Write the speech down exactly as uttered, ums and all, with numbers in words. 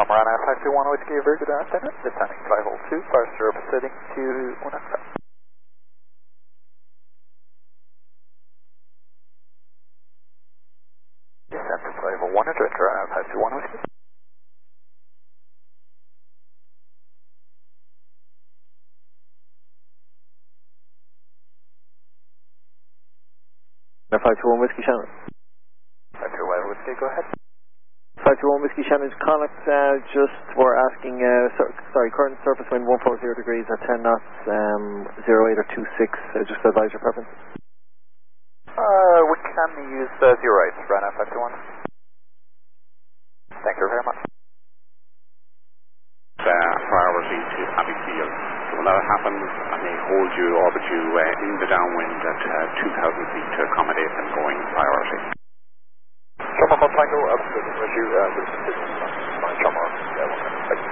Morana five two one Whiskey, very good afternoon. Descending flight hold two, fire stir proceeding to Unaka. Descend to flight hold one, direct Morana five two one Whiskey. five two one Whiskey Shannon. five two one Whiskey, go ahead. five two one Whiskey Shannon's Connacht, uh, just we're asking, uh, so, sorry, current surface wind one forty degrees at ten knots, um, zero eight or two six, uh, just advise your preference. Uh, we can use uh, zero eight, Rana five two one. Thank you very much. Uh, priority to Abbey Field. So when that happens, I may hold you, orbit you uh, in the downwind at uh, two thousand feet to accommodate them going priority. Tropical Tango, absolutely with you, uh,